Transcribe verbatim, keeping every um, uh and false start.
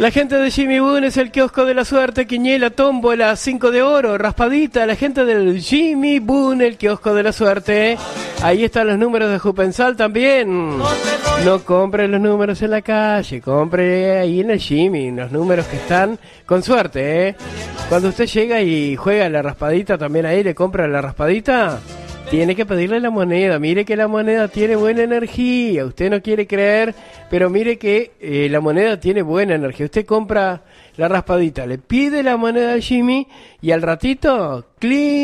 La gente de Jimmy Boone es el kiosco de la suerte, quiniela, tómbola, cinco de oro, raspadita. La gente del Jimmy Boone, el kiosco de la suerte. Ahí están los números de Jupensal también. No compre los números en la calle, compre ahí en el Jimmy, los números que están con suerte, ¿eh? Cuando usted llega y juega la raspadita, también ahí le compra la raspadita. Tiene que pedirle la moneda. Mire que la moneda tiene buena energía. Usted no quiere creer, pero mire que eh, la moneda tiene buena energía. Usted compra la raspadita, le pide la moneda al Jimmy y al ratito, ¡clic!